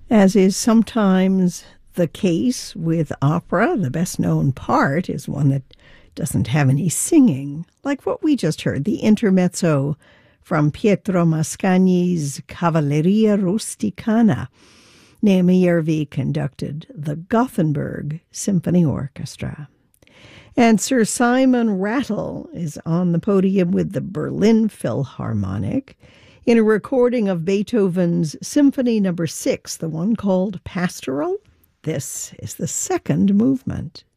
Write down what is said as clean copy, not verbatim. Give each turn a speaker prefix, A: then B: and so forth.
A: As is sometimes the case with opera, the best known part is one that doesn't have any singing, like what we just heard, the intermezzo from Pietro Mascagni's Cavalleria Rusticana. Naomi Järvi conducted the Gothenburg Symphony Orchestra. And Sir Simon Rattle is on the podium with the Berlin Philharmonic in a recording of Beethoven's Symphony No. 6, the one called Pastoral. This is the second movement.